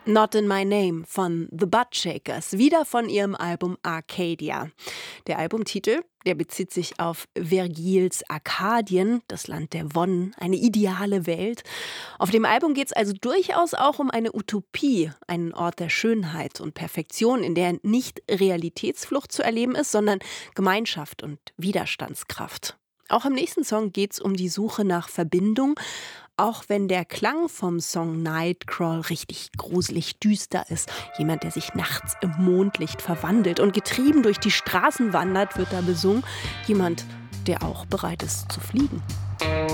Not in My Name von The Buttshakers, wieder von ihrem Album Arcadia. Der Albumtitel, der bezieht sich auf Vergils Arkadien, das Land der Wonnen, eine ideale Welt. Auf dem Album geht es also durchaus auch um eine Utopie, einen Ort der Schönheit und Perfektion, in der nicht Realitätsflucht zu erleben ist, sondern Gemeinschaft und Widerstandskraft. Auch im nächsten Song geht es um die Suche nach Verbindung, auch wenn der Klang vom Song Nightcrawl richtig gruselig düster ist. Jemand, der sich nachts im Mondlicht verwandelt und getrieben durch die Straßen wandert, wird da besungen. Jemand, der auch bereit ist zu fliegen.